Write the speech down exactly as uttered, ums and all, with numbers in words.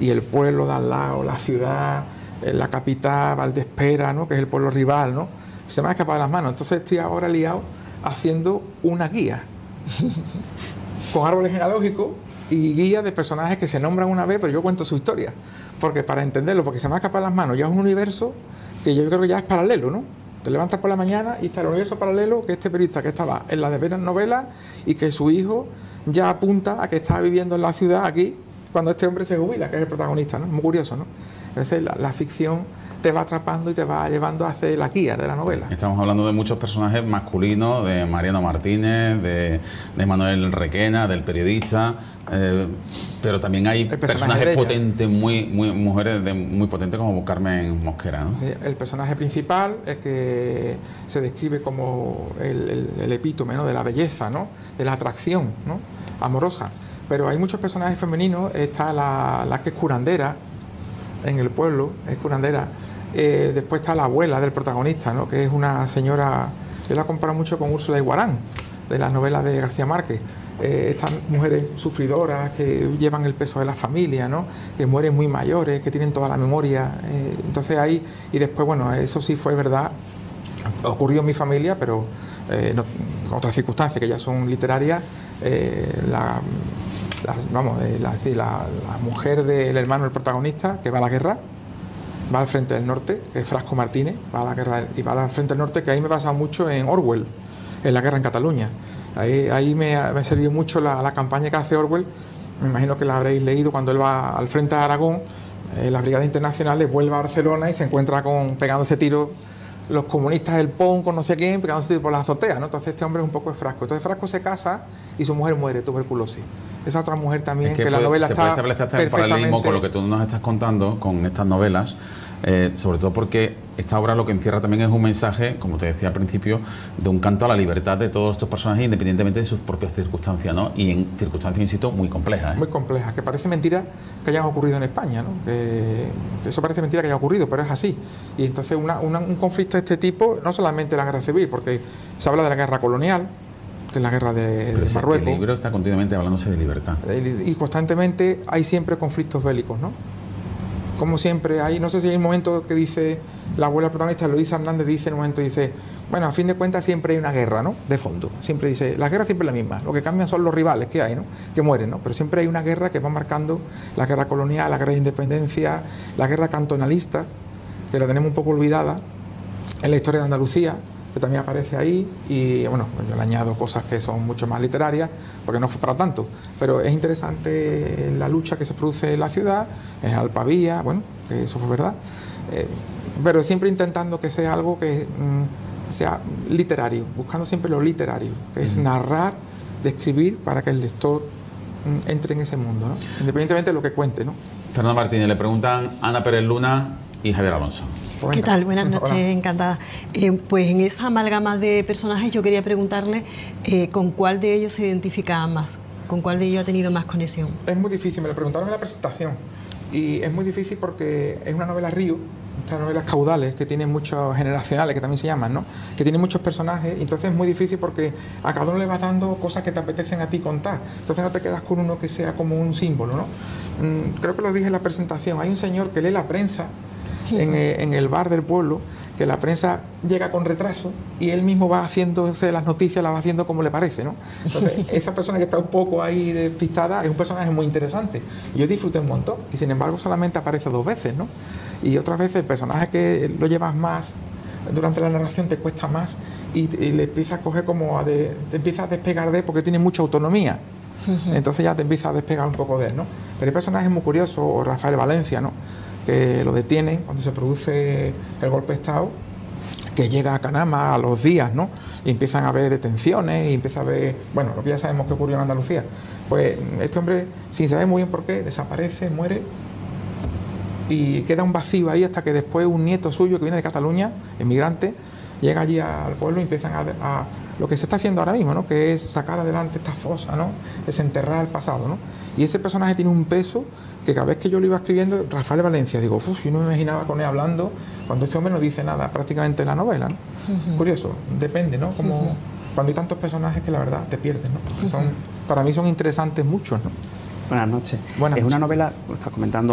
y el pueblo de al lado, la ciudad, la capital, Valdespera, ¿no? Que es el pueblo rival, ¿no? Se me ha escapado de las manos. Entonces estoy ahora liado haciendo una guía con árboles genealógicos y guías de personajes que se nombran una vez, pero yo cuento su historia, porque para entenderlo, porque se me ha escapado de las manos, ya es un universo que yo creo que ya es paralelo, ¿no? Te levantas por la mañana y está el universo paralelo que este periodista que estaba en la de novelas y que su hijo ya apunta a que está viviendo en la ciudad aquí cuando este hombre se jubila, que es el protagonista, ¿no? Muy curioso, ¿no? Entonces la, la ficción te va atrapando y te va llevando a hacer la guía de la novela. Estamos hablando de muchos personajes masculinos, de Mariano Martínez, de, de Manuel Requena, del periodista, eh, pero también hay personajes potentes, muy, muy mujeres de, muy potentes como Carmen Mosquera, ¿no? Sí, el personaje principal, el que se describe como el, el, el epítome, ¿no? De la belleza, ¿no? De la atracción, ¿no? Amorosa. Pero hay muchos personajes femeninos. Está la, la que es curandera en el pueblo, es curandera. Eh, después está la abuela del protagonista, ¿no? Que es una señora, yo la comparo mucho con Úrsula Iguarán, de las novelas de García Márquez. Eh, estas mujeres sufridoras que llevan el peso de la familia, ¿no? Que mueren muy mayores, que tienen toda la memoria. Eh, entonces ahí, y después, bueno, eso sí fue verdad, ocurrió en mi familia, pero eh, no, con otras circunstancias que ya son literarias. Eh, la, la, vamos, eh, la, la, la mujer del hermano del protagonista, que va a la guerra, va al frente del norte, que es Frasco Martínez, va a la guerra y va al frente del norte, que ahí me he basado mucho en Orwell, en la guerra en Cataluña. Ahí, ahí me, me sirvió mucho la, la campaña que hace Orwell. Me imagino que la habréis leído cuando él va al frente de Aragón, eh, las brigadas internacionales, vuelve a Barcelona y se encuentra con pegándose tiros los comunistas del P O N con no sé quién, pegándose tiros por la azotea, ¿no? Entonces este hombre es un poco de Frasco. Entonces Frasco se casa y su mujer muere de tuberculosis. Esa otra mujer también, es que, que puede, la novela se está puede establecer hasta el paralelismo con lo que tú nos estás contando con estas novelas, eh, sobre todo porque esta obra lo que encierra también es un mensaje, como te decía al principio, de un canto a la libertad de todos estos personajes independientemente de sus propias circunstancias, ¿no? Y en circunstancias, insisto, muy complejas, ¿eh? Muy complejas, que parece mentira que hayan ocurrido en España, ¿no? Que, que eso parece mentira que haya ocurrido, pero es así. Y entonces una, una, un conflicto de este tipo, no solamente la guerra civil, porque se habla de la guerra colonial, que es la guerra de, de Marruecos. El libro está continuamente hablándose de libertad. Y constantemente hay siempre conflictos bélicos, ¿no? Como siempre hay, no sé si hay un momento que dice la abuela protagonista, Luisa Hernández, dice en un momento, dice, bueno, a fin de cuentas siempre hay una guerra, ¿no? De fondo. Siempre dice, la guerra siempre es la misma, lo que cambian son los rivales que hay, ¿no? Que mueren, ¿no? Pero siempre hay una guerra que va marcando la guerra colonial, la guerra de independencia, la guerra cantonalista, que la tenemos un poco olvidada en la historia de Andalucía, que también aparece ahí, y bueno, yo le añado cosas que son mucho más literarias, porque no fue para tanto, pero es interesante la lucha que se produce en la ciudad, en Alpavía, bueno, que eso fue verdad, eh, pero siempre intentando que sea algo que mm, sea literario, buscando siempre lo literario, que es narrar, describir para que el lector mm, entre en ese mundo, ¿no? Independientemente de lo que cuente, ¿no? Fernando Martínez, le preguntan Ana Pérez Luna y Javier Alonso. ¿Qué tal? Buenas noches, Hola. Encantada. Eh, pues en esa amalgama de personajes yo quería preguntarle eh, con cuál de ellos se identificaba más, con cuál de ellos ha tenido más conexión. Es muy difícil, me lo preguntaron en la presentación, y es muy difícil porque es una novela río, estas novelas caudales que tienen muchos generacionales, que también se llaman, ¿no? Que tienen muchos personajes, y entonces es muy difícil porque a cada uno le vas dando cosas que te apetecen a ti contar, entonces no te quedas con uno que sea como un símbolo, ¿no? Mm, creo que lo dije en la presentación, hay un señor que lee la prensa En, en el bar del pueblo, que la prensa llega con retraso y él mismo va haciéndose las noticias, las va haciendo como le parece, ¿no? Entonces, esa persona que está un poco ahí despistada es un personaje muy interesante. Y yo disfruté un montón, y sin embargo solamente aparece dos veces, ¿no? Y otras veces el personaje que lo llevas más durante la narración te cuesta más y, y le empiezas a coger como a de, te empiezas a despegar de él porque tiene mucha autonomía. Entonces ya te empiezas a despegar un poco de él, ¿no? Pero hay personajes muy curiosos, o Rafael Valencia, ¿no? Que lo detienen cuando se produce el golpe de Estado, que llega a Canama a los días, ¿no? Y empiezan a haber detenciones y empieza a haber, bueno, lo que ya sabemos que ocurrió en Andalucía. Pues este hombre, sin saber muy bien por qué, desaparece, muere y queda un vacío ahí hasta que después un nieto suyo que viene de Cataluña, emigrante, llega allí al pueblo y empiezan a, a lo que se está haciendo ahora mismo, ¿no? Que es sacar adelante esta fosa, ¿no? Desenterrar el pasado, ¿no? Y ese personaje tiene un peso que cada vez que yo lo iba escribiendo, Rafael Valencia, digo, uff, yo no me imaginaba con él hablando cuando este hombre no dice nada prácticamente en la novela, ¿no? Uh-huh. Curioso, depende, ¿no? Como uh-huh. cuando hay tantos personajes que la verdad te pierdes, ¿no? Son, para mí son interesantes muchos, ¿no? Buenas noches. Buenas es noches. una novela, lo estás comentando,